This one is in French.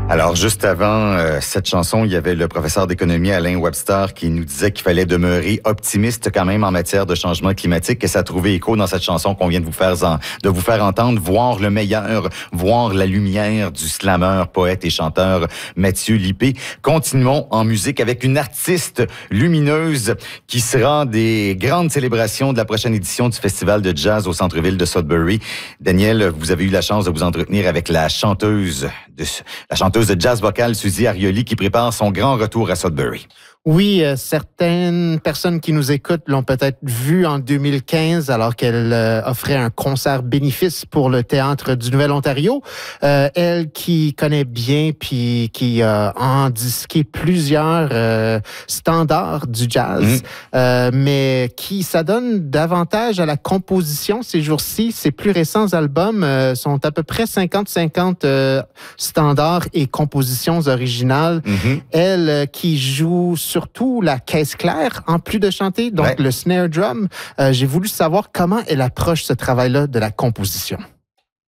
Alors, juste avant cette chanson, il y avait le professeur d'économie Alain Webster qui nous disait qu'il fallait demeurer optimiste quand même en matière de changement climatique, et ça a trouvé écho dans cette chanson qu'on vient de vous faire entendre, voir le meilleur, voir la lumière du slammer, poète et chanteur Mathieu Lippé. Continuons en musique avec une artiste lumineuse qui sera des grandes célébrations de la prochaine édition du Festival de jazz au centre-ville de Sudbury. Daniel, vous avez eu la chance de vous entretenir avec la chanteuse de jazz vocale Suzy Arioli qui prépare son grand retour à Sudbury. Oui, certaines personnes qui nous écoutent l'ont peut-être vu en 2015 alors qu'elle offrait un concert bénéfice pour le Théâtre du Nouvel-Ontario. Elle qui connaît bien puis qui a disqué plusieurs standards du jazz, mais qui s'adonne davantage à la composition ces jours-ci. Ses plus récents albums sont à peu près 50-50 standards et compositions originales. Elle qui joue surtout la caisse claire, en plus de chanter, donc le snare drum. J'ai voulu savoir comment elle approche ce travail-là de la composition.